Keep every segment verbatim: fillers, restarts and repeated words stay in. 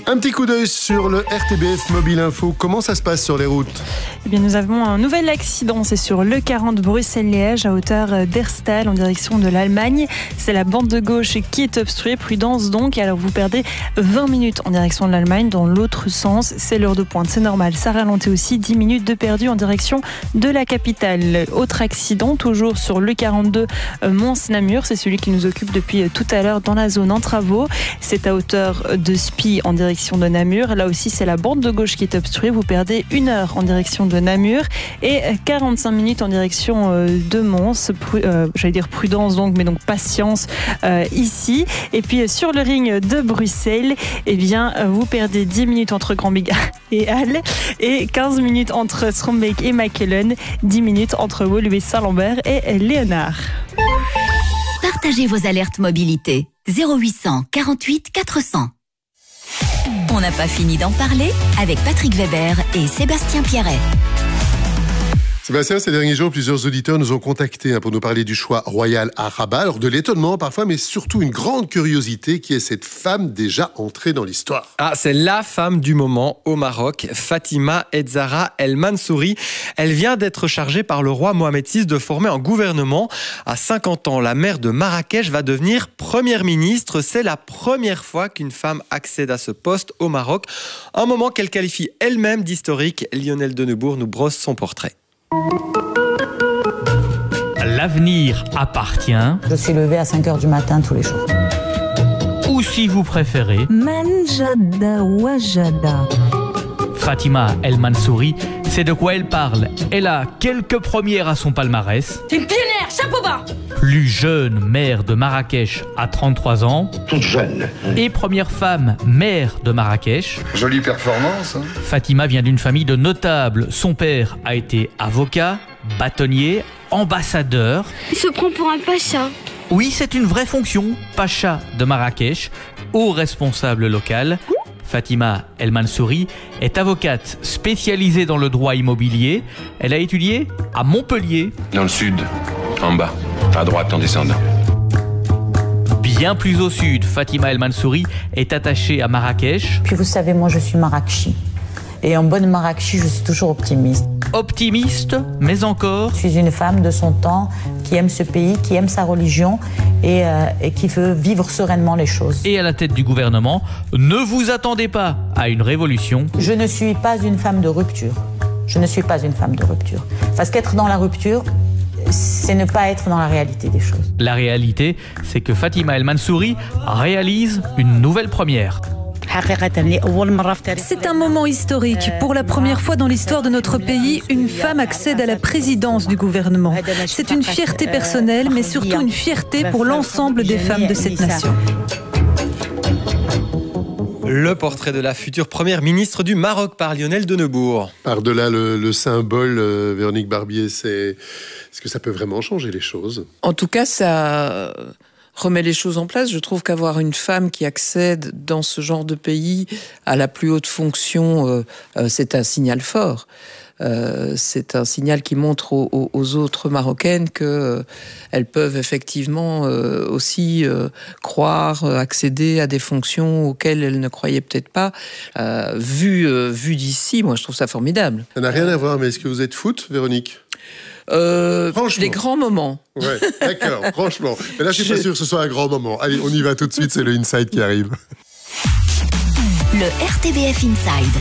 Un petit coup d'œil sur le R T B F Mobile Info. Comment ça se passe sur les routes ? Eh bien, nous avons un nouvel accident. C'est sur l'E quarante Bruxelles-Liège à hauteur d'Herstal en direction de l'Allemagne. C'est la bande de gauche qui est obstruée. Prudence donc. Alors vous perdez vingt minutes en direction de l'Allemagne. Dans l'autre sens, c'est l'heure de pointe. C'est normal. Ça ralentit aussi. dix minutes de perdu en direction de la capitale. Autre accident, toujours sur l'E quarante-deux Mons-Namur. C'est celui qui nous occupe depuis tout à l'heure dans la zone en travaux. C'est à hauteur de Spie en direction de Namur. Là aussi, c'est la bande de gauche qui est obstruée. Vous perdez une heure en direction de Namur et quarante-cinq minutes en direction de Mons. Pru- euh, j'allais dire prudence donc, mais donc patience euh, ici. Et puis sur le ring de Bruxelles, eh bien, vous perdez dix minutes entre Grand-Biga et Halle et quinze minutes entre Strombeek et Makelen, dix minutes entre Woluwe Saint-Lambert et Léonard. Partagez vos alertes mobilité. zéro huit cent quarante-huit quatre cents. On n'a pas fini d'en parler avec Patrick Weber et Sébastien Pierret. Sébastien, ces derniers jours, plusieurs auditeurs nous ont contactés pour nous parler du choix royal à Rabat. Alors de l'étonnement parfois, mais surtout une grande curiosité qui est cette femme déjà entrée dans l'histoire. Ah, c'est la femme du moment au Maroc, Fatima Edzara El Mansouri. Elle vient d'être chargée par le roi Mohamed six de former un gouvernement. À cinquante ans, la maire de Marrakech va devenir première ministre. C'est la première fois qu'une femme accède à ce poste au Maroc. Un moment qu'elle qualifie elle-même d'historique. Lionel Denebourg nous brosse son portrait. L'avenir appartient. Je suis levée à cinq heures du matin tous les jours. Ou si vous préférez, Manjada Wajada. Fatima El Mansouri, c'est de quoi elle parle. Elle a quelques premières à son palmarès. T'es une pionnière, chapeau bas. Plus jeune maire de Marrakech à trente-trois ans. Toute jeune. Et première femme maire de Marrakech. Jolie performance. Hein. Fatima vient d'une famille de notables. Son père a été avocat, bâtonnier, ambassadeur. Il se prend pour un pacha. Oui, c'est une vraie fonction. Pacha de Marrakech, haut responsable local. Fatima El Mansouri est avocate spécialisée dans le droit immobilier. Elle a étudié à Montpellier. Dans le sud, en bas, à droite en descendant. Bien plus au sud, Fatima El Mansouri est attachée à Marrakech. Puis vous savez, moi je suis Marrakchi. Et en bonne Marrakchi, je suis toujours optimiste. Optimiste, mais encore. Je suis une femme de son temps qui aime ce pays, qui aime sa religion et, euh, et qui veut vivre sereinement les choses. Et à la tête du gouvernement, ne vous attendez pas à une révolution. Je ne suis pas une femme de rupture. Je ne suis pas une femme de rupture. Parce qu'être dans la rupture, c'est ne pas être dans la réalité des choses. La réalité, c'est que Fatima El Mansouri réalise une nouvelle première. C'est un moment historique. Pour la première fois dans l'histoire de notre pays, une femme accède à la présidence du gouvernement. C'est une fierté personnelle, mais surtout une fierté pour l'ensemble des femmes de cette nation. Le portrait de la future première ministre du Maroc par Lionel Denebourg. Par-delà le, le symbole, euh, Véronique Barbier, c'est... est-ce que ça peut vraiment changer les choses ? En tout cas, ça remet les choses en place. Je trouve qu'avoir une femme qui accède dans ce genre de pays à la plus haute fonction, euh, euh, c'est un signal fort. Euh, c'est un signal qui montre aux, aux autres Marocaines qu'elles euh, peuvent effectivement euh, aussi euh, croire, euh, accéder à des fonctions auxquelles elles ne croyaient peut-être pas. Euh, vu, euh, vu d'ici, moi je trouve ça formidable. Ça n'a rien à voir, mais est-ce que vous êtes foot, Véronique ? Euh, les grands moments. Ouais, d'accord, franchement. Mais là, je suis je... pas sûr que ce soit un grand moment. Allez, on y va tout de suite, c'est le Inside qui arrive. Le R T B F Inside.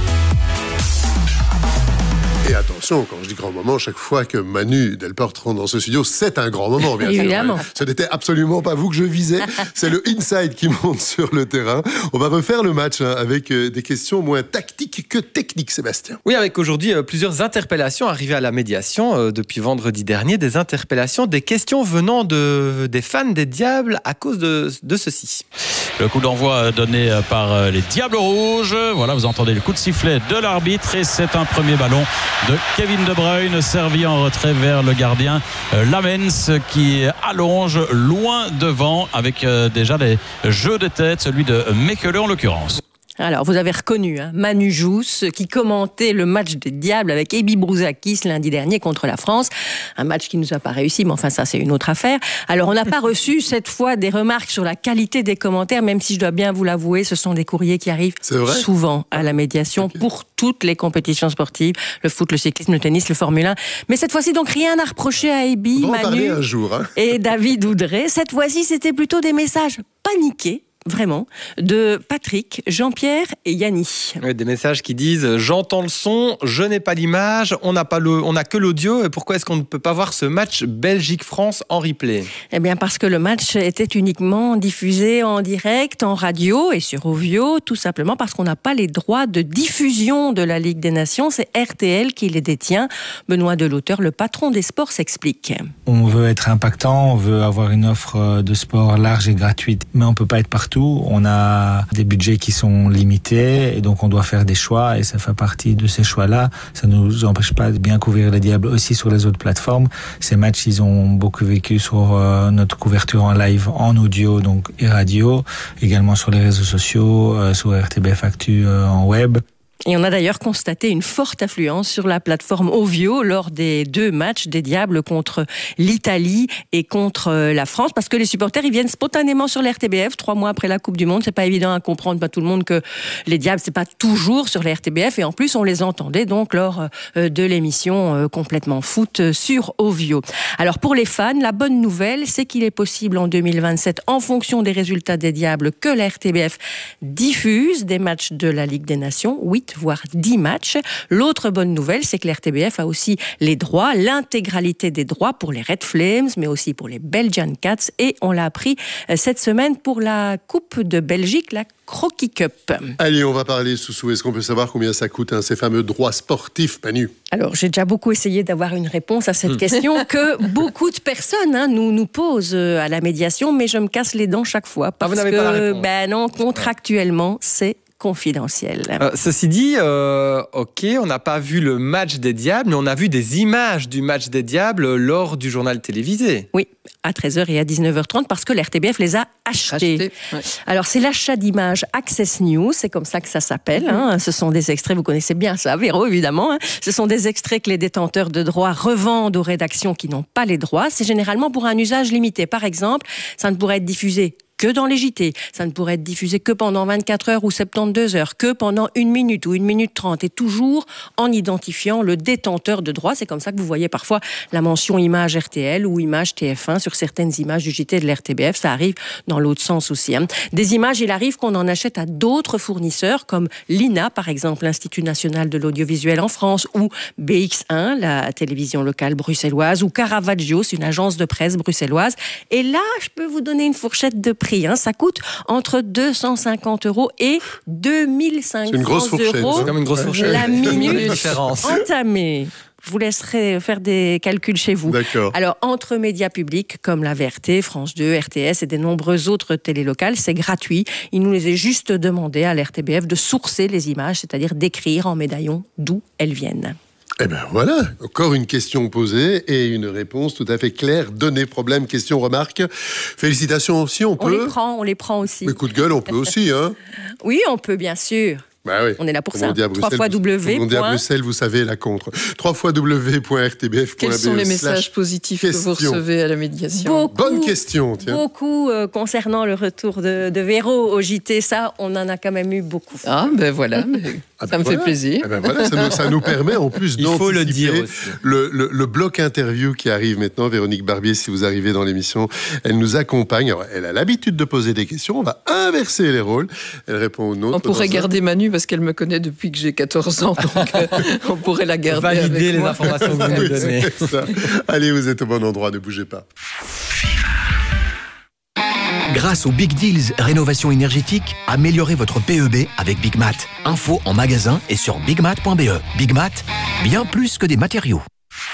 Et attention, quand je dis grand moment, chaque fois que Manu Delporte rentre dans ce studio, c'est un grand moment, bien sûr. Évidemment. Ce n'était absolument pas vous que je visais. C'est le Inside qui monte sur le terrain. On va refaire le match hein, avec euh, des questions moins tactiques que techniques, Sébastien. Oui, avec aujourd'hui euh, plusieurs interpellations arrivées à la médiation euh, depuis vendredi dernier. Des interpellations, des questions venant de, des fans des Diables à cause de, de ceci. Le coup d'envoi donné par les Diables Rouges. Voilà, vous entendez le coup de sifflet de l'arbitre et c'est un premier ballon de Kevin De Bruyne servi en retrait vers le gardien Lamens qui allonge loin devant avec déjà les jeux de tête, celui de Mekele en l'occurrence. Alors, vous avez reconnu hein, Manu Jousse qui commentait le match des Diables avec Ebi Brouzakis lundi dernier contre la France. Un match qui nous a pas réussi, mais enfin ça c'est une autre affaire. Alors, on n'a pas reçu cette fois des remarques sur la qualité des commentaires, même si je dois bien vous l'avouer, ce sont des courriers qui arrivent souvent à la médiation okay. pour toutes les compétitions sportives, le foot, le cyclisme, le tennis, le Formule un. Mais cette fois-ci, donc rien à reprocher à Ebi, Manu un jour, hein. et David Oudré. Cette fois-ci, c'était plutôt des messages paniqués. Vraiment, de Patrick, Jean-Pierre et Yanni. Oui, des messages qui disent « J'entends le son, je n'ai pas l'image, on n'a pas le, on n'a que l'audio. Et pourquoi est-ce qu'on ne peut pas voir ce match Belgique-France en replay ?» Eh bien, parce que le match était uniquement diffusé en direct, en radio et sur Ovio, tout simplement parce qu'on n'a pas les droits de diffusion de la Ligue des Nations. C'est R T L qui les détient. Benoît Delauteur, le patron des sports, s'explique. On veut être impactant, on veut avoir une offre de sport large et gratuite, mais on ne peut pas être partout. On a des budgets qui sont limités et donc on doit faire des choix et ça fait partie de ces choix-là. Ça ne nous empêche pas de bien couvrir les Diables aussi sur les autres plateformes. Ces matchs, ils ont beaucoup vécu sur euh, notre couverture en live, en audio donc et radio, également sur les réseaux sociaux, euh, sur R T B F Actu euh, en web. Et on a d'ailleurs constaté une forte affluence sur la plateforme Ovio lors des deux matchs des Diables contre l'Italie et contre la France, parce que les supporters ils viennent spontanément sur l'R T B F trois mois après la Coupe du Monde. C'est pas évident à comprendre, pas tout le monde, que les Diables c'est pas toujours sur la R T B F, et en plus on les entendait donc lors de l'émission complètement foot sur Ovio. Alors pour les fans, la bonne nouvelle c'est qu'il est possible en deux mille vingt-sept, en fonction des résultats des Diables, que la R T B F diffuse des matchs de la Ligue des Nations, huit voire dix matchs. L'autre bonne nouvelle, c'est que l'R T B F a aussi les droits, l'intégralité des droits pour les Red Flames, mais aussi pour les Belgian Cats, et on l'a appris cette semaine pour la Coupe de Belgique, la Croquis Cup. Allez, on va parler, Soussou. Est-ce qu'on peut savoir combien ça coûte, hein, ces fameux droits sportifs, Manu ? Alors, j'ai déjà beaucoup essayé d'avoir une réponse à cette question que beaucoup de personnes hein, nous, nous posent à la médiation, mais je me casse les dents chaque fois. Parce ah, vous n'avez que, pas la réponse. Ben non, contractuellement, c'est confidentiel. Euh, ceci dit, euh, ok, on n'a pas vu le match des Diables, mais on a vu des images du match des Diables lors du journal télévisé. Oui, à treize heures et à dix-neuf heures trente, parce que l'R T B F les a achetés. Acheté, ouais. Alors, c'est l'achat d'images Access News, c'est comme ça que ça s'appelle. Hein. Ce sont des extraits, vous connaissez bien ça, Véro, évidemment. Hein. Ce sont des extraits que les détenteurs de droits revendent aux rédactions qui n'ont pas les droits. C'est généralement pour un usage limité. Par exemple, ça ne pourrait être diffusé que dans les J T. Ça ne pourrait être diffusé que pendant vingt-quatre heures ou soixante-douze heures, que pendant une minute ou une minute trente, et toujours en identifiant le détenteur de droit. C'est comme ça que vous voyez parfois la mention image R T L ou image T F un sur certaines images du J T de l'R T B F. Ça arrive dans l'autre sens aussi. Hein. Des images, il arrive qu'on en achète à d'autres fournisseurs, comme l'I N A, par exemple, l'Institut National de l'Audiovisuel en France, ou B X un, la télévision locale bruxelloise, ou Caravaggio, c'est une agence de presse bruxelloise. Et là, je peux vous donner une fourchette de prix. Hein. Ça coûte entre deux cent cinquante euros et deux mille cinq cents c'est une grosse fourchette, euros. C'est comme une grosse fourchette. La minute entamée. Je vous laisserai faire des calculs chez vous. D'accord. Alors, entre médias publics comme la V R T, France deux, R T S et de nombreuses autres télés locales, c'est gratuit. Il nous est juste demandé à l'R T B F de sourcer les images, c'est-à-dire d'écrire en médaillon d'où elles viennent. Eh bien voilà, encore une question posée et une réponse tout à fait claire, donnée, problème, question, remarque. Félicitations aussi, on peut. On les prend, on les prend aussi. Mais coup de gueule, on peut aussi, hein. Oui, on peut bien sûr. Bah oui. On est là pour Comme ça. on dit à Bruxelles, trois fois W. Comme on dit à Bruxelles, vous savez la contre. trois fois W point R T B F point B E. Quels sont les messages positifs que vous recevez à la médiation ? Beaucoup, Bonne question, tiens. Beaucoup euh, concernant le retour de, de Véro au J T. Ça, on en a quand même eu beaucoup. Ah, ben voilà. Mais... Ah ben ça me voilà. fait plaisir. Ah ben voilà, ça, nous, ça nous permet en plus Il faut le dire aussi. Le, le, le bloc interview qui arrive maintenant. Véronique Barbier, si vous arrivez dans l'émission, elle nous accompagne. Alors, elle a l'habitude de poser des questions. On va inverser les rôles. Elle répond aux nôtres. On pourrait garder un... Manu parce qu'elle me connaît depuis que j'ai quatorze ans. Donc euh, on pourrait la garder. Valider avec les moi. informations que vous nous donnez. Allez, vous êtes au bon endroit, ne bougez pas. Grâce aux Big Deals Rénovation énergétique, améliorez votre P E B avec Big Mat. Info en magasin et sur big mat point b e. Big Mat, bien plus que des matériaux.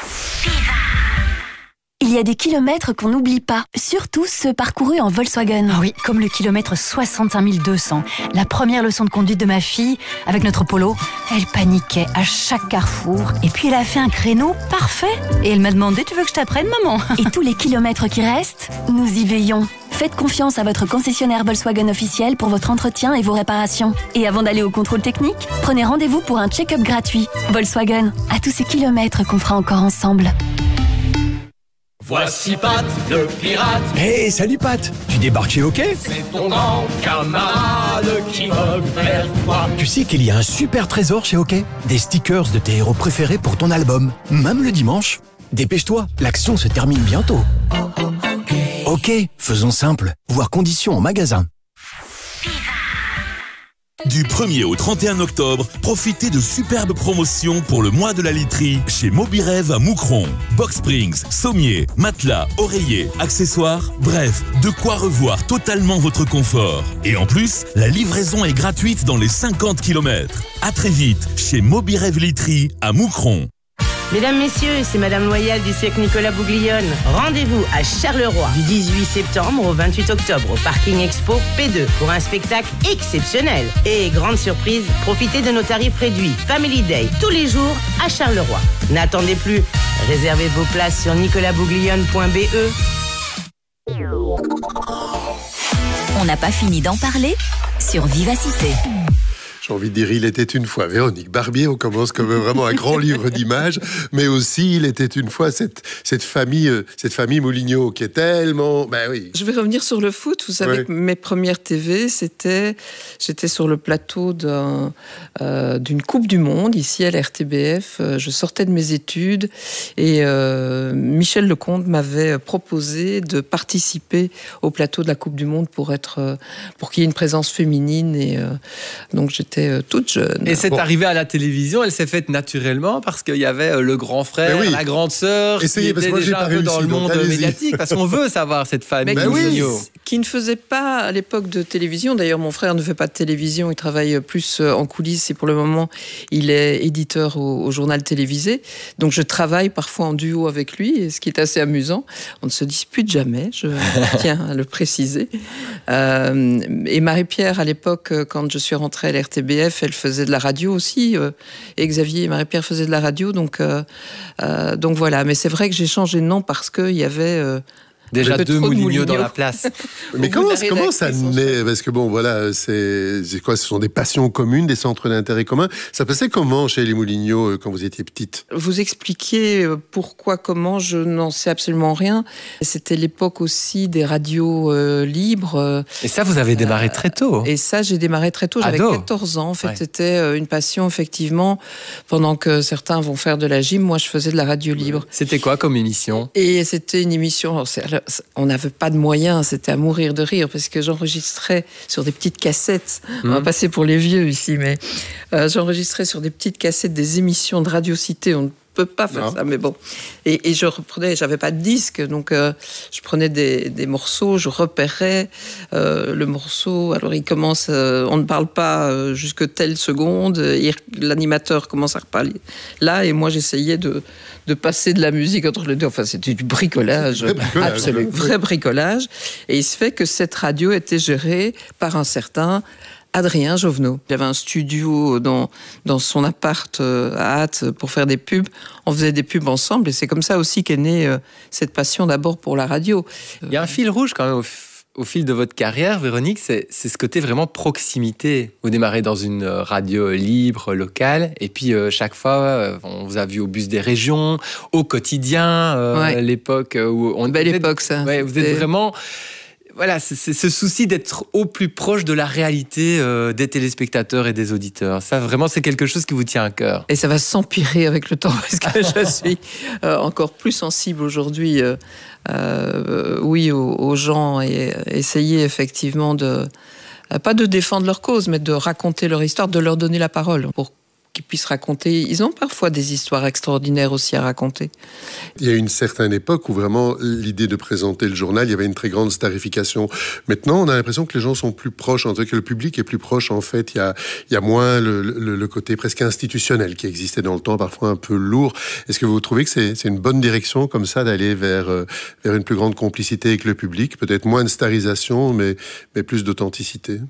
Il y a des kilomètres qu'on n'oublie pas, surtout ceux parcourus en Volkswagen. Ah oui, comme le kilomètre soixante-cinq mille deux cents. La première leçon de conduite de ma fille, avec notre Polo, elle paniquait à chaque carrefour. Et puis elle a fait un créneau parfait. Et elle m'a demandé, tu veux que je t'apprenne, maman ? Et tous les kilomètres qui restent, nous y veillons. Faites confiance à votre concessionnaire Volkswagen officiel pour votre entretien et vos réparations. Et avant d'aller au contrôle technique, prenez rendez-vous pour un check-up gratuit. Volkswagen, à tous ces kilomètres qu'on fera encore ensemble. Voici Pat, le pirate. Hé, hey, salut Pat. Tu débarques chez OK? C'est ton grand camarade qui va vers toi. Tu sais qu'il y a un super trésor chez OK? Des stickers de tes héros préférés pour ton album, même le dimanche. Dépêche-toi, l'action se termine bientôt. OK, faisons simple. Voir conditions en magasin. Du premier au trente et un octobre, profitez de superbes promotions pour le mois de la literie chez Mobirêve à Moucron. Box Springs, sommiers, matelas, oreillers, accessoires, bref, de quoi revoir totalement votre confort. Et en plus, la livraison est gratuite dans les cinquante kilomètres. À très vite chez Mobirêve Literie à Moucron. Mesdames, Messieurs, c'est Madame Loyal du cirque Nicolas Bouglione. Rendez-vous à Charleroi du dix-huit septembre au vingt-huit octobre au Parking Expo P deux pour un spectacle exceptionnel. Et grande surprise, profitez de nos tarifs réduits Family Day tous les jours à Charleroi. N'attendez plus, réservez vos places sur nicolas bouglione point b e. On n'a pas fini d'en parler sur Vivacité. J'ai envie de dire, il était une fois Véronique Barbier, on commence comme vraiment un grand livre d'images, mais aussi il était une fois cette, cette famille cette famille Moulignot qui est tellement... Ben oui. Je vais revenir sur le foot. Vous savez, oui. que mes premières T V, c'était... J'étais sur le plateau d'un, euh, d'une Coupe du Monde, ici à l'R T B F. Je sortais de mes études et euh, Michel Lecomte m'avait proposé de participer au plateau de la Coupe du Monde pour, être, pour qu'il y ait une présence féminine. Et euh, donc j'étais toute jeune. Et c'est bon. Arrivé à la télévision, elle s'est faite naturellement parce qu'il y avait le grand frère, oui. la grande sœur, Essayez, qui était déjà un peu dans le monde médiatique, parce qu'on veut savoir cette famille. Mais oui, qui ne faisait pas à l'époque de télévision. D'ailleurs, mon frère ne fait pas de télévision, il travaille plus en coulisses et pour le moment, il est éditeur au, au journal télévisé. Donc, je travaille parfois en duo avec lui, et ce qui est assez amusant. On ne se dispute jamais, je tiens à le préciser. Euh, et Marie-Pierre, à l'époque, quand je suis rentrée à l'R T B F, elle faisait de la radio aussi, euh, et Xavier et Marie-Pierre faisaient de la radio, donc, euh, euh, donc voilà. Mais c'est vrai que j'ai changé de nom parce qu'il y avait... Euh, Déjà deux Moulignot dans la place. Mais comment, comment ça naît? Parce que bon, voilà, c'est, c'est quoi? Ce sont des passions communes, des centres d'intérêt communs. Ça passait comment chez les Moulignot quand vous étiez petite? Vous expliquer pourquoi, comment, je n'en sais absolument rien. C'était l'époque aussi des radios euh, libres. Et ça, vous avez démarré très tôt. Et ça, j'ai démarré très tôt. J'avais Ado. quatorze ans. En fait, ouais. C'était une passion, effectivement. Pendant que certains vont faire de la gym, moi, je faisais de la radio libre. C'était quoi comme émission? Et c'était une émission... Alors, c'est, on n'avait pas de moyens, c'était à mourir de rire, parce que j'enregistrais sur des petites cassettes, mmh. on va passer pour les vieux ici, mais euh, j'enregistrais sur des petites cassettes des émissions de Radio Cité, on ne peut pas faire non. ça, mais bon. Et, et je reprenais, j'avais pas de disque, donc euh, je prenais des, des morceaux, je repérais euh, le morceau, alors il commence, euh, on ne parle pas euh, jusque telle seconde, il, l'animateur commence à reparler là, et moi j'essayais de de passer de la musique entre les deux. Enfin, c'était du bricolage, vrai bricolage absolument, vrai bricolage. Et il se fait que cette radio était gérée par un certain Adrien Jovenot. Il avait un studio dans, dans son appart à Ath pour faire des pubs. On faisait des pubs ensemble et c'est comme ça aussi qu'est née cette passion d'abord pour la radio. Il y a un fil rouge quand même au Au fil de votre carrière, Véronique, c'est, c'est ce côté vraiment proximité. Vous démarrez dans une radio libre, locale, et puis euh, chaque fois, euh, on vous a vu au bus des régions, au quotidien, euh, ouais. l'époque où on... Belle époque, ça. Ouais, vous êtes vraiment... Voilà, c'est, c'est ce souci d'être au plus proche de la réalité euh, des téléspectateurs et des auditeurs. Ça, vraiment, c'est quelque chose qui vous tient à cœur. Et ça va s'empirer avec le temps, parce que je suis euh, encore plus sensible aujourd'hui, euh, euh, oui, aux, aux gens, et essayer effectivement de, euh, pas de défendre leur cause, mais de raconter leur histoire, de leur donner la parole, pour qu'ils puissent raconter. Ils ont parfois des histoires extraordinaires aussi à raconter. Il y a une certaine époque où vraiment l'idée de présenter le journal, il y avait une très grande starification. Maintenant, on a l'impression que les gens sont plus proches, en tout cas que le public est plus proche. En fait, il y a, il y a moins le, le, le côté presque institutionnel qui existait dans le temps, parfois un peu lourd. Est-ce que vous trouvez que c'est, c'est une bonne direction comme ça d'aller vers, vers une plus grande complicité avec le public? Peut-être moins de starisation, mais, mais plus d'authenticité?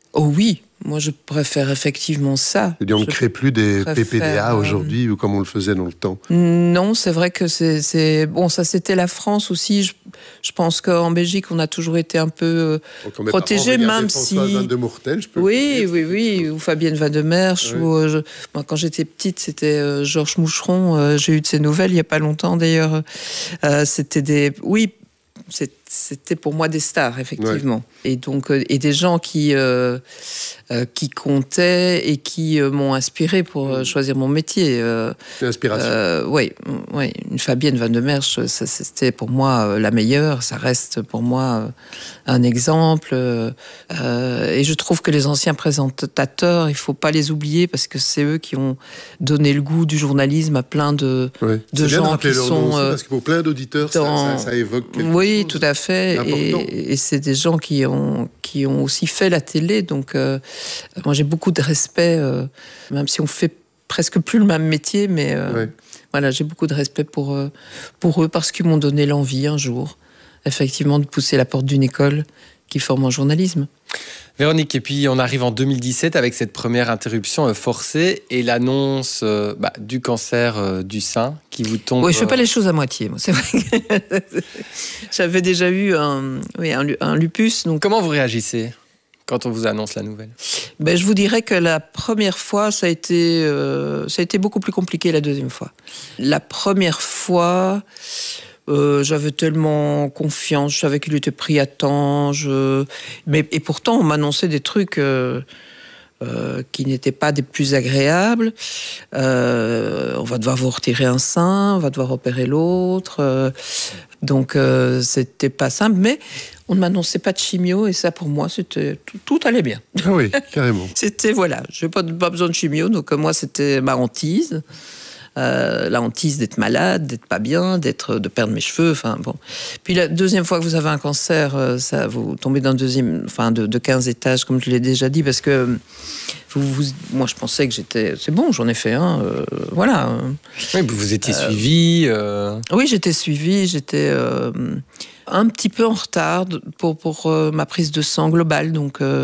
Oh oui, moi je préfère effectivement ça. Je veux dire, on ne crée plus des préfère, P P D A aujourd'hui euh... ou comme on le faisait dans le temps. Non, c'est vrai que c'est, c'est... bon, ça c'était la France aussi. Je, je pense qu'en Belgique, on a toujours été un peu donc, protégés, même si. Françoise de Mourtel, je peux. Oui, oui, oui, ou Fabienne Van de Merch. Oui. Ou euh, je... moi, quand j'étais petite, c'était euh, Georges Moucheron. Euh, j'ai eu de ses nouvelles il y a pas longtemps d'ailleurs. Euh, c'était des, oui. C'était pour moi des stars, effectivement. Ouais. Et donc, et des gens qui, euh, euh, qui comptaient et qui euh, m'ont inspiré pour euh, choisir mon métier. Euh, L'inspiration. Euh, oui, oui, une Fabienne Van de Merch, ça, c'était pour moi euh, la meilleure. Ça reste pour moi euh, un exemple. Euh, et je trouve que les anciens présentateurs, il ne faut pas les oublier parce que c'est eux qui ont donné le goût du journalisme à plein de, ouais. de gens qui sont... Aussi, parce que pour plein d'auditeurs, dans... ça, ça, ça évoque quelque oui, chose. Oui, tout à fait. Et, et c'est des gens qui ont, qui ont aussi fait la télé. Donc, euh, moi, j'ai beaucoup de respect, euh, même si on fait presque plus le même métier. Mais euh, ouais. voilà, j'ai beaucoup de respect pour, euh, pour eux parce qu'ils m'ont donné l'envie un jour, effectivement, de pousser la porte d'une école qui forme en journalisme. Véronique, et puis on arrive en deux mille dix-sept avec cette première interruption forcée et l'annonce euh, bah, du cancer euh, du sein qui vous tombe... Oui, je ne fais pas les choses à moitié, moi. C'est vrai que j'avais déjà eu un, oui, un, un lupus. Donc... Comment vous réagissez quand on vous annonce la nouvelle ? Ben, je vous dirais que la première fois, ça a été, euh, ça a été beaucoup plus compliqué la deuxième fois. La première fois... Euh, j'avais tellement confiance, je savais qu'il était pris à temps, je... mais et pourtant on m'annonçait des trucs euh, euh, qui n'étaient pas des plus agréables. Euh, on va devoir vous retirer un sein, on va devoir opérer l'autre, euh, donc euh, c'était pas simple. Mais on ne m'annonçait pas de chimio et ça pour moi c'était tout, tout allait bien. Ah oui, carrément. C'était voilà, j'ai pas, pas besoin de chimio, donc moi c'était ma hantise. Euh, la hantise d'être malade, d'être pas bien, d'être, de perdre mes cheveux, enfin bon. Puis la deuxième fois que vous avez un cancer, ça, vous tombez d'un deuxième, enfin de, de quinze étages, comme je l'ai déjà dit, parce que vous, vous, moi je pensais que j'étais, c'est bon, j'en ai fait un, euh, voilà. Oui, vous étiez euh, suivi. Euh... Oui, j'étais suivi, j'étais euh, un petit peu en retard pour, pour euh, ma prise de sang globale. Donc, euh,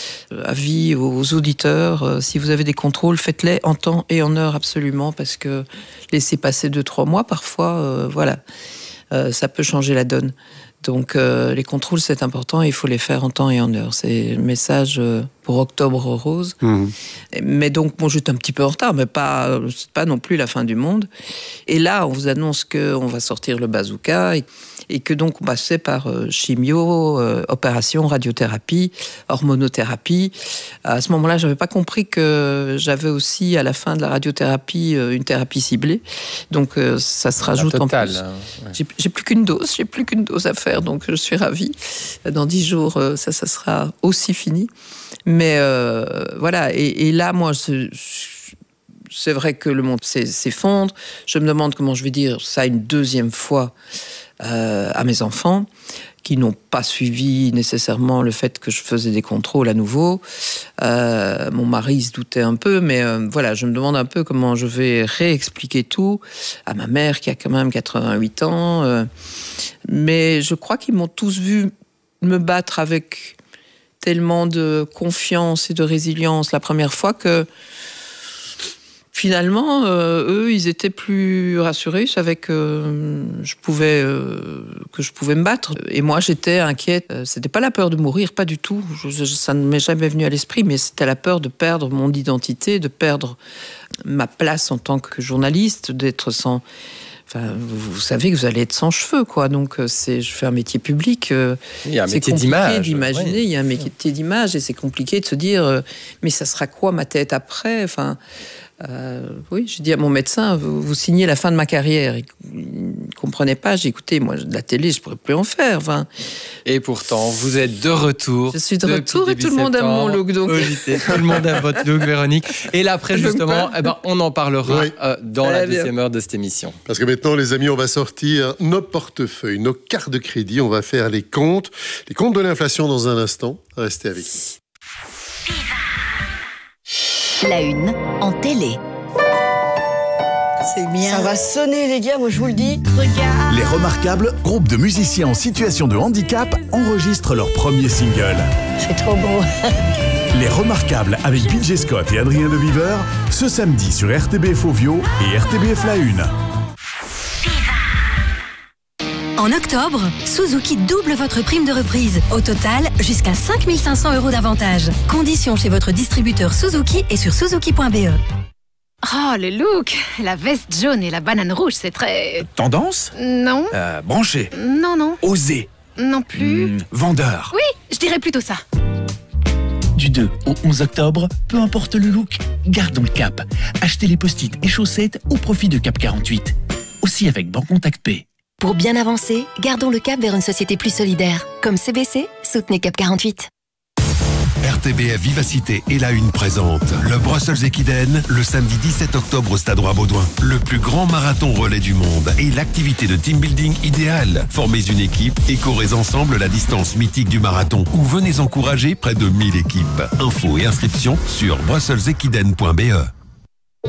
avis aux auditeurs, euh, si vous avez des contrôles, faites-les en temps et en heure absolument, parce que laisser passer deux, trois mois, parfois, euh, voilà, euh, ça peut changer la donne. Donc, euh, les contrôles, c'est important et il faut les faire en temps et en heure. C'est le message euh, pour Octobre Rose. Mmh. Mais donc, bon, j'étais un petit peu en retard, mais pas, c'est pas non plus la fin du monde. Et là, on vous annonce qu'on va sortir le bazooka et, et que donc on passait par euh, chimio, euh, opération, radiothérapie, hormonothérapie. À ce moment-là, j'avais pas compris que j'avais aussi, à la fin de la radiothérapie, euh, une thérapie ciblée. Donc, euh, ça se rajoute totale, en plus. Hein, ouais. j'ai, j'ai plus qu'une dose, j'ai plus qu'une dose à faire. Donc je suis ravie. Dans dix jours, ça, ça sera aussi fini. Mais euh, voilà, et, et là, moi, c'est, c'est vrai que le monde s'effondre. Je me demande comment je vais dire ça une deuxième fois euh, à mes enfants, qui n'ont pas suivi nécessairement le fait que je faisais des contrôles à nouveau. Euh, mon mari se doutait un peu, mais euh, voilà, je me demande un peu comment je vais réexpliquer tout à ma mère qui a quand même quatre-vingt-huit ans. Euh, mais je crois qu'ils m'ont tous vu me battre avec tellement de confiance et de résilience la première fois que finalement, euh, eux, ils étaient plus rassurés. Ils savaient que je pouvais, euh, que je pouvais me battre. Et moi, j'étais inquiète. C'était pas la peur de mourir, pas du tout. Je, je, ça ne m'est jamais venu à l'esprit, mais c'était la peur de perdre mon identité, de perdre ma place en tant que journaliste, d'être sans... Enfin, vous savez que vous allez être sans cheveux, quoi. Donc, c'est, je fais un métier public. Euh, il y a un c'est métier compliqué d'image. d'imaginer. Oui. Il y a un métier d'image et c'est compliqué de se dire, euh, mais ça sera quoi ma tête après ? Enfin, euh, oui, j'ai dit à mon médecin, vous, vous signez la fin de ma carrière. Il ne comprenait pas. J'ai écouté, moi, de la télé, je ne pourrais plus en faire. Enfin, et pourtant, vous êtes de retour. Je suis de retour et tout le monde aime mon look. Donc. Tout le monde aime votre look, Véronique. Et là, après, justement, eh ben, on en parlera oui. euh, dans Très la deuxième heure de cette émission. Parce que maintenant, les amis, on va sortir nos portefeuilles, nos cartes de crédit. On va faire les comptes, les comptes de l'inflation dans un instant. Restez avec nous. La une en télé. C'est bien. Ça va sonner, les gars, moi je vous le dis. Regarde. Les Remarquables, groupe de musiciens en situation de handicap, enregistrent leur premier single. C'est trop beau. Les Remarquables avec Bill J. Scott et Adrien de Viver, ce samedi sur R T B F Ovio et R T B F La Une. En octobre, Suzuki double votre prime de reprise. Au total, jusqu'à cinq mille cinq cents euros d'avantage. Conditions chez votre distributeur Suzuki et sur suzuki point b e. Oh, le look! La veste jaune et la banane rouge, c'est très... Tendance? Non. Euh, branché? Non, non. Osé? Non plus. Mmh, vendeur? Oui, je dirais plutôt ça. Du deux au onze octobre, peu importe le look, gardons le cap. Achetez les post-it et chaussettes au profit de Cap quarante-huit. Aussi avec Banque Contact P. Pour bien avancer, gardons le cap vers une société plus solidaire. Comme C B C, soutenez Cap quarante-huit. R T B F Vivacité et La Une présente le Brussels Equiden le samedi dix-sept octobre au Stade Roi-Baudouin. Le plus grand marathon relais du monde et l'activité de team building idéale. Formez une équipe et courez ensemble la distance mythique du marathon ou venez encourager près de mille équipes. Infos et inscriptions sur brussels equiden point b e.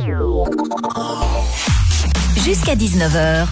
Jusqu'à dix-neuf heures.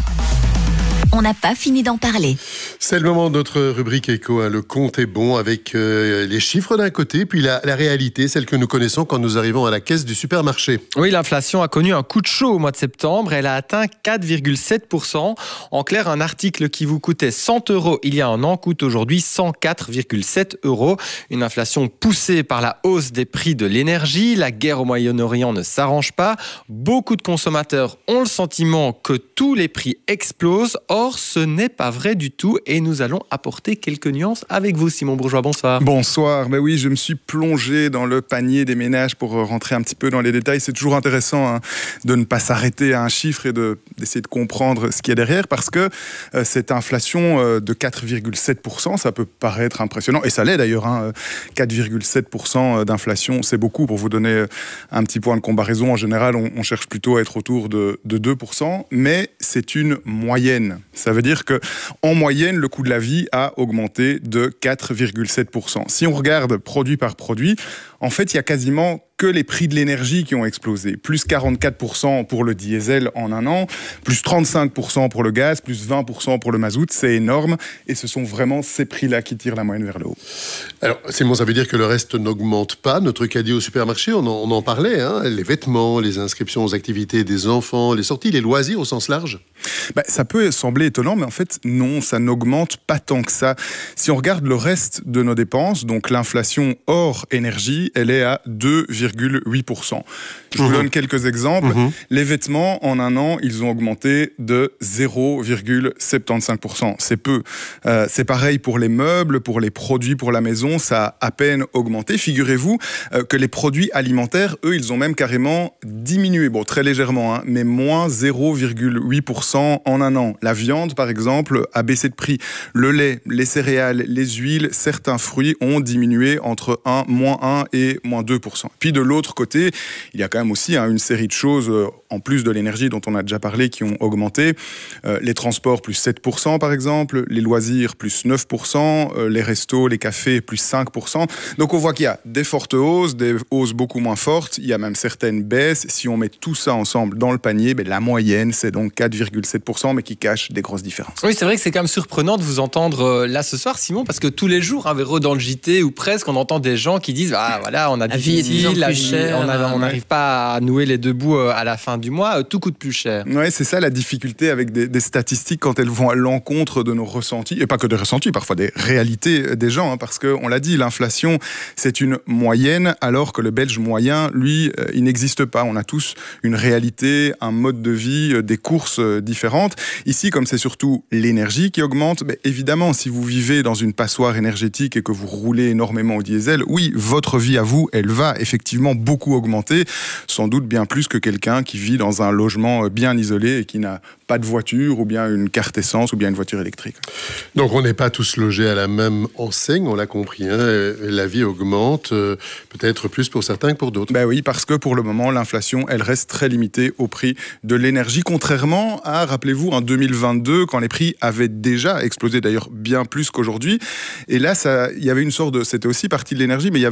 On n'a pas fini d'en parler. C'est le moment de notre rubrique éco. Hein. Le compte est bon avec euh, les chiffres d'un côté, puis la, la réalité, celle que nous connaissons quand nous arrivons à la caisse du supermarché. Oui, l'inflation a connu un coup de chaud au mois de septembre. Elle a atteint quatre virgule sept pour cent. En clair, un article qui vous coûtait cent euros il y a un an coûte aujourd'hui cent quatre virgule sept euros. Une inflation poussée par la hausse des prix de l'énergie. La guerre au Moyen-Orient ne s'arrange pas. Beaucoup de consommateurs ont le sentiment que tous les prix explosent. Or, ce n'est pas vrai du tout et nous allons apporter quelques nuances avec vous, Simon Bourgeois. Bonsoir. Bonsoir. Ben oui, je me suis plongé dans le panier des ménages pour rentrer un petit peu dans les détails. C'est toujours intéressant hein, de ne pas s'arrêter à un chiffre et de, d'essayer de comprendre ce qu'il y a derrière parce que euh, cette inflation euh, de quatre virgule sept pour cent, ça peut paraître impressionnant et ça l'est d'ailleurs. Hein, quatre virgule sept pour cent d'inflation, c'est beaucoup. Pour vous donner un petit point de comparaison, en général, on, on cherche plutôt à être autour de, de deux pour cent, mais c'est une moyenne. Ça veut dire que, en moyenne, le coût de la vie a augmenté de quatre virgule sept pour cent. Si on regarde produit par produit, en fait, il y a quasiment que les prix de l'énergie qui ont explosé. Plus quarante-quatre pour cent pour le diesel en un an, plus trente-cinq pour cent pour le gaz, plus vingt pour cent pour le mazout. C'est énorme. Et ce sont vraiment ces prix-là qui tirent la moyenne vers le haut. Alors, Simon, ça veut dire que le reste n'augmente pas. Notre caddie au supermarché, on en, on en parlait. Hein, les vêtements, les inscriptions aux activités des enfants, les sorties, les loisirs au sens large. Ben, ça peut sembler étonnant, mais en fait, non, ça n'augmente pas tant que ça. Si on regarde le reste de nos dépenses, donc l'inflation hors énergie, elle est à deux virgule huit pour cent. Je mmh. vous donne quelques exemples. Mmh. Les vêtements, en un an, ils ont augmenté de zéro virgule soixante-quinze pour cent. C'est peu. Euh, c'est pareil pour les meubles, pour les produits pour la maison, ça a à peine augmenté. Figurez-vous euh, que les produits alimentaires, eux, ils ont même carrément diminué. Bon, très légèrement, hein, mais moins zéro virgule huit pour cent en un an. La viande, par exemple, a baissé de prix. Le lait, les céréales, les huiles, certains fruits ont diminué entre un, moins un et moins deux pour cent. Puis de l'autre côté, il y a quand même aussi hein, une série de choses, euh, en plus de l'énergie dont on a déjà parlé, qui ont augmenté. Euh, les transports, plus sept pour cent par exemple. Les loisirs, plus neuf pour cent. Euh, les restos, les cafés, plus cinq pour cent. Donc on voit qu'il y a des fortes hausses, des hausses beaucoup moins fortes. Il y a même certaines baisses. Si on met tout ça ensemble dans le panier, ben, la moyenne, c'est donc quatre virgule sept pour cent, mais qui cache des grosses différences. Oui, c'est vrai que c'est quand même surprenant de vous entendre là ce soir, Simon, parce que tous les jours, un Véro dans le J T ou presque, on entend des gens qui disent ah voilà, on a la vie est de plus en plus chère, on n'arrive pas à nouer les deux bouts à la fin du mois, tout coûte plus cher. Oui, c'est ça la difficulté avec des, des statistiques quand elles vont à l'encontre de nos ressentis, et pas que des ressentis, parfois des réalités des gens, hein, parce qu'on l'a dit, l'inflation, c'est une moyenne, alors que le Belge moyen, lui, euh, il n'existe pas. On a tous une réalité, un mode de vie, euh, des courses euh, différentes. Ici, comme c'est surtout l'énergie qui augmente, ben, évidemment, si vous vivez dans une passoire énergétique et que vous roulez énormément au diesel, oui, votre vie à vous, elle va effectivement beaucoup augmenter, sans doute bien plus que quelqu'un qui vit dans un logement bien isolé et qui n'a pas de voiture ou bien une carte essence ou bien une voiture électrique. Donc on n'est pas tous logés à la même enseigne, on l'a compris, hein, la vie augmente, euh, peut-être plus pour certains que pour d'autres. Ben oui, parce que pour le moment, l'inflation, elle reste très limitée au prix de l'énergie, contrairement à, rappelez-vous, en deux mille vingt-deux, quand les prix avaient déjà explosé, d'ailleurs bien plus qu'aujourd'hui. Et là, ça, il y avait une sorte de, c'était aussi partie de l'énergie, mais il y avait une sorte de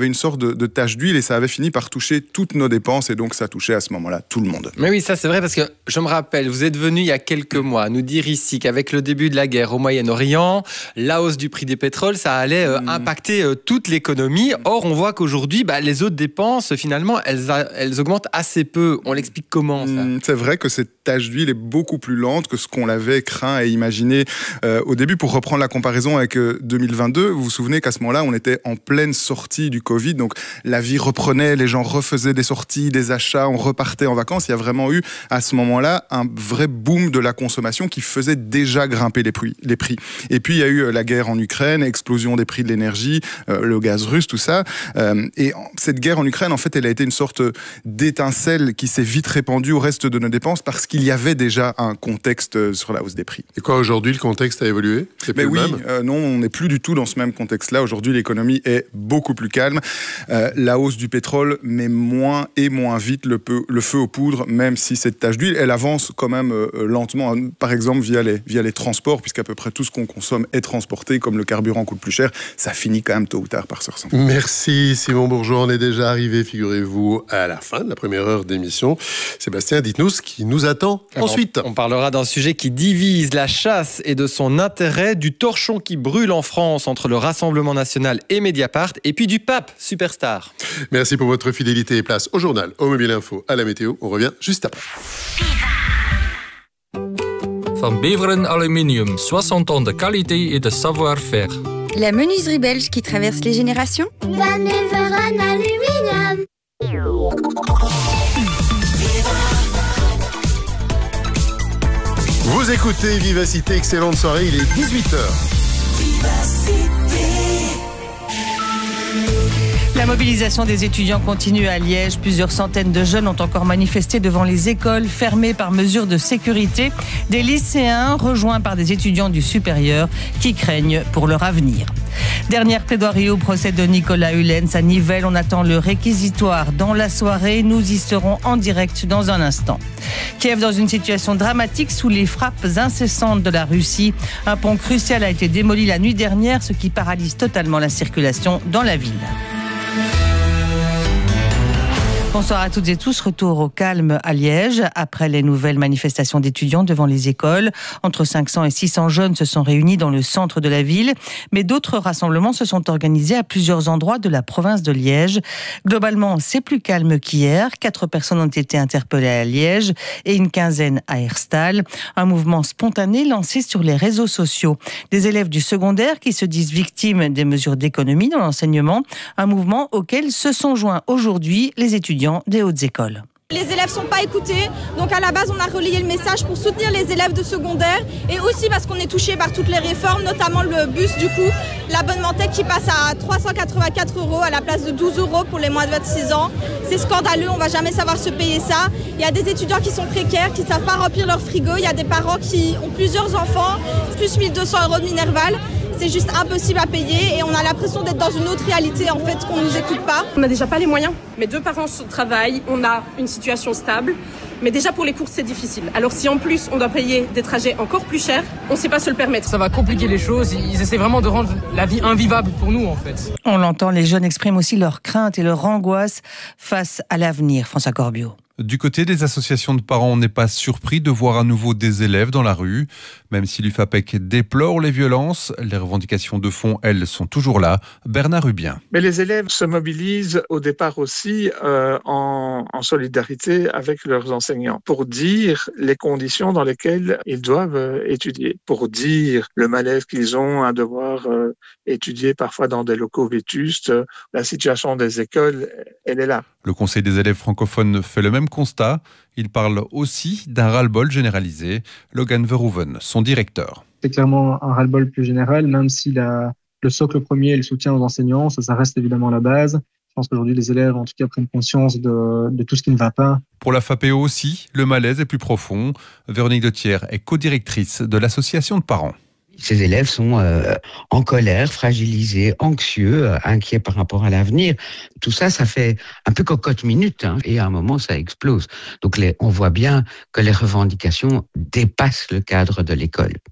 de, de taches d'huile et ça avait fini par toucher toutes nos dépenses et donc ça touchait à ce moment-là tout le monde. Mais oui, ça c'est vrai parce que je me rappelle, vous êtes venu il y a quelques mois nous dire ici qu'avec le début de la guerre au Moyen-Orient, la hausse du prix des pétroles, ça allait euh, mmh. impacter euh, toute l'économie. Or, on voit qu'aujourd'hui, bah, les autres dépenses, finalement, elles, elles augmentent assez peu. On l'explique comment, ça ? mmh, C'est vrai que cette tache d'huile est beaucoup plus lente que ce qu'on l'avait craint et imaginé euh, au début. Pour reprendre la comparaison avec euh, deux mille vingt-deux, vous vous souvenez qu'à ce moment-là, on était en pleine sortie du Covid, donc la vie reprenait, les gens refaisaient des sorties, des achats, on repartait en vacances. Il y a vraiment eu, à ce moment-là, un vrai boom de la consommation qui faisait déjà grimper les prix. Les prix. Et puis, il y a eu la guerre en Ukraine, explosion des prix de l'énergie, euh, le gaz russe, tout ça. Euh, et cette guerre en Ukraine, en fait, elle a été une sorte d'étincelle qui s'est vite répandue au reste de nos dépenses parce qu'il y avait déjà un contexte sur la hausse des prix. Et quoi, aujourd'hui, le contexte a évolué ? C'est plus Mais oui, le même euh, non, on n'est plus du tout dans ce même contexte-là. Aujourd'hui, l'économie est beaucoup plus calme. Euh, la hausse du pétrole met moins et moins vite le, peu, le feu aux poudres, même si cette tache d'huile, elle avance quand même euh, lentement, par exemple via les, via les transports, puisqu'à peu près tout ce qu'on consomme est transporté, comme le carburant coûte plus cher, ça finit quand même tôt ou tard par se ressentir. Merci Simon Bourgeois, on est déjà arrivé, figurez-vous, à la fin de la première heure d'émission. Sébastien, dites-nous ce qui nous attend Alors, ensuite. On parlera d'un sujet qui divise la chasse et de son intérêt, du torchon qui brûle en France entre le Rassemblement National et Mediapart, et puis du pape superstar. Merci pour votre fidélité et place au journal, au Mobile Info, à la météo. On revient juste après. Van Beveren Aluminium, soixante ans de qualité et de savoir-faire. La menuiserie belge qui traverse les générations. Van Beveren Aluminium. Vous écoutez Vivacité, excellente soirée, il est dix-huit heures. La mobilisation des étudiants continue à Liège. Plusieurs centaines de jeunes ont encore manifesté devant les écoles fermées par mesure de sécurité. Des lycéens rejoints par des étudiants du supérieur qui craignent pour leur avenir. Dernière plaidoirie au procès de Nicolas Hulens à Nivelles. On attend le réquisitoire dans la soirée. Nous y serons en direct dans un instant. Kiev dans une situation dramatique sous les frappes incessantes de la Russie. Un pont crucial a été démoli la nuit dernière, ce qui paralyse totalement la circulation dans la ville. Bonsoir à toutes et tous. Retour au calme à Liège. Après les nouvelles manifestations d'étudiants devant les écoles, entre cinq cents et six cents jeunes se sont réunis dans le centre de la ville. Mais d'autres rassemblements se sont organisés à plusieurs endroits de la province de Liège. Globalement, c'est plus calme qu'hier. Quatre personnes ont été interpellées à Liège et une quinzaine à Herstal. Un mouvement spontané lancé sur les réseaux sociaux. Des élèves du secondaire qui se disent victimes des mesures d'économie dans l'enseignement. Un mouvement auquel se sont joints aujourd'hui les étudiants des hautes écoles. Les élèves ne sont pas écoutés, donc à la base on a relayé le message pour soutenir les élèves de secondaire et aussi parce qu'on est touché par toutes les réformes, notamment le bus du coup, l'abonnement tech qui passe à trois cent quatre-vingt-quatre euros à la place de douze euros pour les moins de vingt-six ans. C'est scandaleux, on ne va jamais savoir se payer ça. Il y a des étudiants qui sont précaires, qui ne savent pas remplir leur frigo, il y a des parents qui ont plusieurs enfants, plus mille deux cents euros de Minerval. C'est juste impossible à payer et on a l'impression d'être dans une autre réalité en fait, qu'on ne nous écoute pas. On n'a déjà pas les moyens. Mes deux parents travaillent, on a une situation stable. Mais déjà pour les courses c'est difficile. Alors si en plus on doit payer des trajets encore plus chers, on ne sait pas se le permettre. Ça va compliquer les choses, ils essaient vraiment de rendre la vie invivable pour nous en fait. On l'entend, les jeunes expriment aussi leur crainte et leur angoisse face à l'avenir. François Corbiot. Du côté des associations de parents, on n'est pas surpris de voir à nouveau des élèves dans la rue. Même si l'U F A P E C déplore les violences, les revendications de fond, elles, sont toujours là. Bernard Rubien. Mais les élèves se mobilisent au départ aussi euh, en, en solidarité avec leurs enseignants pour dire les conditions dans lesquelles ils doivent euh, étudier, pour dire le malaise qu'ils ont à devoir euh, étudier parfois dans des locaux vétustes. La situation des écoles, elle est là. Le Conseil des élèves francophones fait le même constat. Il parle aussi d'un ras-le-bol généralisé. Logan Verhoeven, son directeur. C'est clairement un ras-le-bol plus général, même si la, le socle premier est le soutien aux enseignants, ça, ça reste évidemment la base. Je pense qu'aujourd'hui, les élèves, en tout cas, prennent conscience de, de tout ce qui ne va pas. Pour la F A P E aussi, le malaise est plus profond. Véronique Dethier est co-directrice de l'association de parents. Ces élèves sont euh, en colère, fragilisés, anxieux, euh, inquiets par rapport à l'avenir. Tout ça, ça fait un peu cocotte minute, hein, et à un moment, ça explose. Donc, les, on voit bien que les revendications dépassent le cadre de l'école.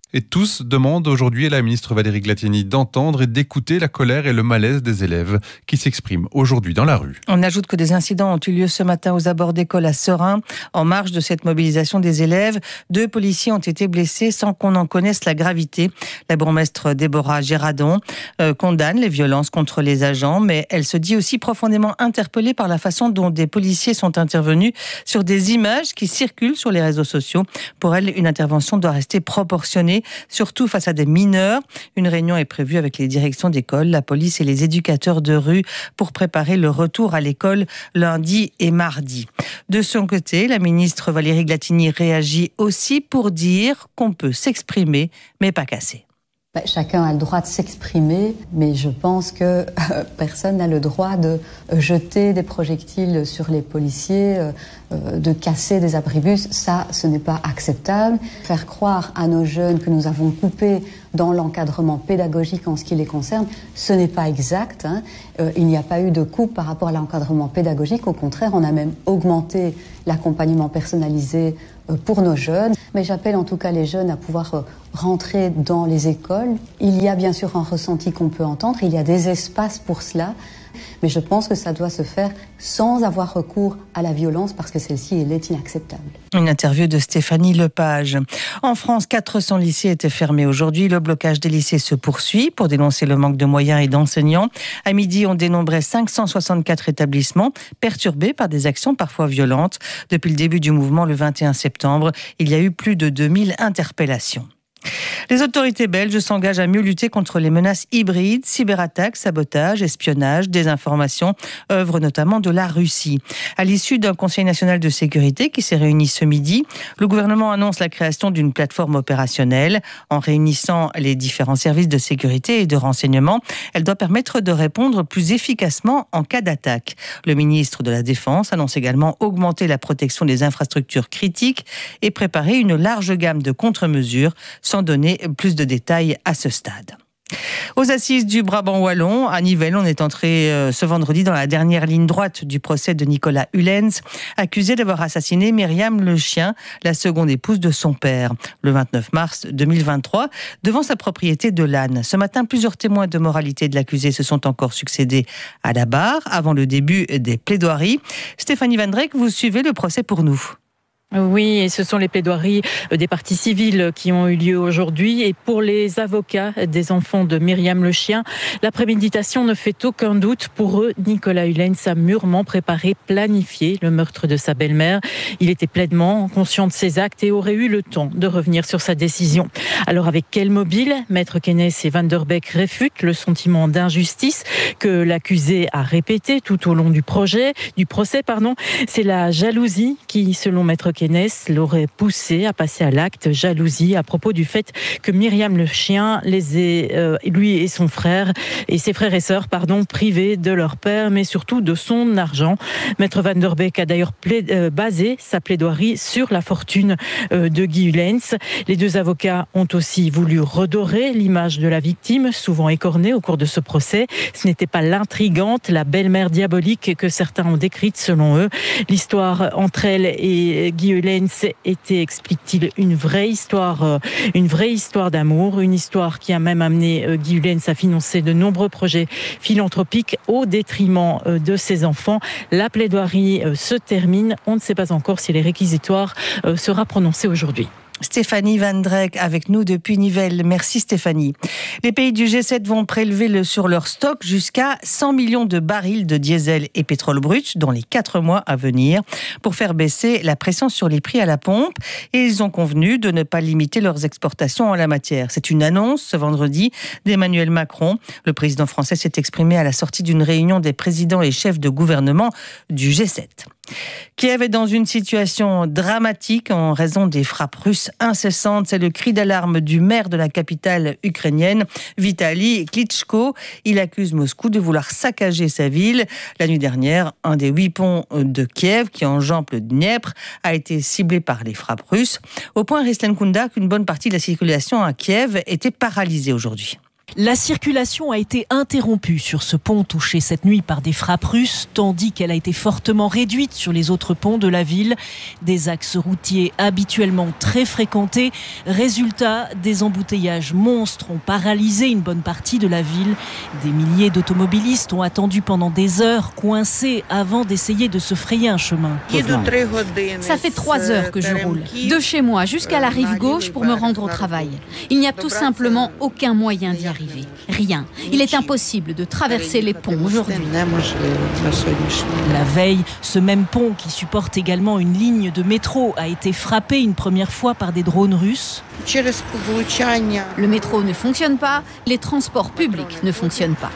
Et tous demandent aujourd'hui à la ministre Valérie Glatiani d'entendre et d'écouter la colère et le malaise des élèves qui s'expriment aujourd'hui dans la rue. On ajoute que des incidents ont eu lieu ce matin aux abords d'école à Serein. En marge de cette mobilisation des élèves, deux policiers ont été blessés sans qu'on en connaisse la gravité. La bourgmestre Déborah Géradon euh, condamne les violences contre les agents, mais elle se dit aussi profondément interpellée par la façon dont des policiers sont intervenus sur des images qui circulent sur les réseaux sociaux. Pour elle, une intervention doit rester proportionnée, surtout face à des mineurs. Une réunion est prévue avec les directions d'école, la police et les éducateurs de rue pour préparer le retour à l'école lundi et mardi. De son côté, la ministre Valérie Glatiani réagit aussi pour dire qu'on peut s'exprimer, mais pas casser. Ben, chacun a le droit de s'exprimer, mais je pense que euh, personne n'a le droit de euh, jeter des projectiles sur les policiers, euh, euh, de casser des abribus. Ça, ce n'est pas acceptable. Faire croire à nos jeunes que nous avons coupé dans l'encadrement pédagogique en ce qui les concerne, ce n'est pas exact. Hein. Euh, il n'y a pas eu de coupe par rapport à l'encadrement pédagogique. Au contraire, on a même augmenté l'accompagnement personnalisé pour nos jeunes. Mais j'appelle en tout cas les jeunes à pouvoir rentrer dans les écoles. Il y a bien sûr un ressenti qu'on peut entendre, il y a des espaces pour cela, mais je pense que ça doit se faire sans avoir recours à la violence parce que celle-ci, elle est inacceptable. Une interview de Stéphanie Lepage. En France, quatre cents lycées étaient fermés aujourd'hui. Le blocage des lycées se poursuit pour dénoncer le manque de moyens et d'enseignants. À midi, on dénombrait cinq cent soixante-quatre établissements perturbés par des actions parfois violentes. Depuis le début du mouvement, le vingt et un septembre, il y a eu plus de deux mille interpellations. Les autorités belges s'engagent à mieux lutter contre les menaces hybrides, cyberattaques, sabotage, espionnage, désinformation, œuvre notamment de la Russie. À l'issue d'un Conseil national de sécurité qui s'est réuni ce midi, le gouvernement annonce la création d'une plateforme opérationnelle. En réunissant les différents services de sécurité et de renseignement, elle doit permettre de répondre plus efficacement en cas d'attaque. Le ministre de la Défense annonce également augmenter la protection des infrastructures critiques et préparer une large gamme de contre-mesures, sans donner plus de détails à ce stade. Aux assises du Brabant wallon, à Nivelles, on est entré euh, ce vendredi dans la dernière ligne droite du procès de Nicolas Hulens, accusé d'avoir assassiné Myriam Le Chien, la seconde épouse de son père, le vingt-neuf mars deux mille vingt-trois, devant sa propriété de Lannes. Ce matin, plusieurs témoins de moralité de l'accusé se sont encore succédés à la barre avant le début des plaidoiries. Stéphanie Van Drek, vous suivez le procès pour nous. Oui, et ce sont les plaidoiries des parties civiles qui ont eu lieu aujourd'hui. Et pour les avocats des enfants de Myriam Le Chien, la préméditation ne fait aucun doute. Pour eux, Nicolas Hulens a mûrement préparé, planifié le meurtre de sa belle-mère. Il était pleinement conscient de ses actes et aurait eu le temps de revenir sur sa décision. Alors avec quel mobile? Maître Kennes et Van der Beek réfutent le sentiment d'injustice que l'accusé a répété tout au long du projet, du procès. Pardon. C'est la jalousie qui, selon Maître Kennes, l'aurait poussé à passer à l'acte. Jalousie à propos du fait que Myriam Le Chien les ait, euh, lui et son frère, et ses frères et sœurs, pardon, privés de leur père, mais surtout de son argent. Maître Van der Beek a d'ailleurs plaid, euh, basé sa plaidoirie sur la fortune euh, de Guy Hulens. Les deux avocats ont aussi voulu redorer l'image de la victime, souvent écornée au cours de ce procès. Ce n'était pas l'intrigante, la belle-mère diabolique que certains ont décrite selon eux. L'histoire entre elle et Guy Hulens était, explique-t-il, une vraie histoire, une vraie histoire d'amour, une histoire qui a même amené Guy Hulens à financer de nombreux projets philanthropiques au détriment de ses enfants. La plaidoirie se termine. On ne sait pas encore si les réquisitoires sera prononcé aujourd'hui. Stéphanie Van Drek avec nous depuis Nivelles. Merci Stéphanie. Les pays du G sept vont prélever le, sur leur stock jusqu'à cent millions de barils de diesel et pétrole brut dans les quatre mois à venir pour faire baisser la pression sur les prix à la pompe. Et ils ont convenu de ne pas limiter leurs exportations en la matière. C'est une annonce ce vendredi d'Emmanuel Macron. Le président français s'est exprimé à la sortie d'une réunion des présidents et chefs de gouvernement du G sept. Kiev est dans une situation dramatique en raison des frappes russes incessantes. C'est le cri d'alarme du maire de la capitale ukrainienne, Vitali Klitschko. Il accuse Moscou de vouloir saccager sa ville. La nuit dernière, un des huit ponts de Kiev, qui enjambe le Dniepr, a été ciblé par les frappes russes. Au point, Rislen Kunda, qu'une bonne partie de la circulation à Kiev était paralysée aujourd'hui. La circulation a été interrompue sur ce pont touché cette nuit par des frappes russes, tandis qu'elle a été fortement réduite sur les autres ponts de la ville. Des axes routiers habituellement très fréquentés. Résultat, des embouteillages monstres ont paralysé une bonne partie de la ville. Des milliers d'automobilistes ont attendu pendant des heures, coincés, avant d'essayer de se frayer un chemin. Ça fait trois heures que je roule, de chez moi jusqu'à la rive gauche pour me rendre au travail. Il n'y a tout simplement aucun moyen d'y arriver. Rien. Il est impossible de traverser les ponts aujourd'hui. La veille, ce même pont qui supporte également une ligne de métro a été frappé une première fois par des drones russes. Le métro ne fonctionne pas, les transports publics ne fonctionnent pas.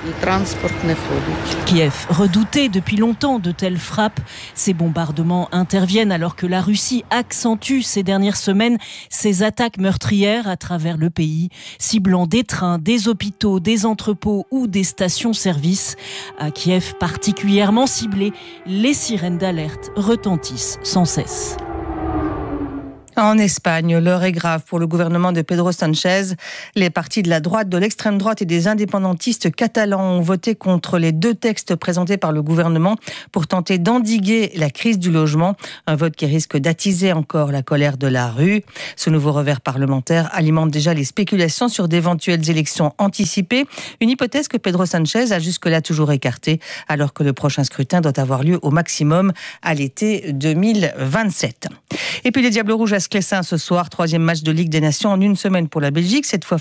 Kiev redoutait depuis longtemps de telles frappes. Ces bombardements interviennent alors que la Russie accentue ces dernières semaines ses attaques meurtrières à travers le pays, ciblant des trains, des hôpitaux, des entrepôts ou des stations-service. À Kiev particulièrement ciblés, les sirènes d'alerte retentissent sans cesse. En Espagne, l'heure est grave pour le gouvernement de Pedro Sánchez. Les partis de la droite, de l'extrême droite et des indépendantistes catalans ont voté contre les deux textes présentés par le gouvernement pour tenter d'endiguer la crise du logement. Un vote qui risque d'attiser encore la colère de la rue. Ce nouveau revers parlementaire alimente déjà les spéculations sur d'éventuelles élections anticipées. Une hypothèse que Pedro Sánchez a jusque-là toujours écartée, alors que le prochain scrutin doit avoir lieu au maximum à l'été deux mille vingt-sept. Et puis les Diables Rouges à Sclessin ce soir, troisième match de Ligue des Nations en une semaine pour la Belgique, cette fois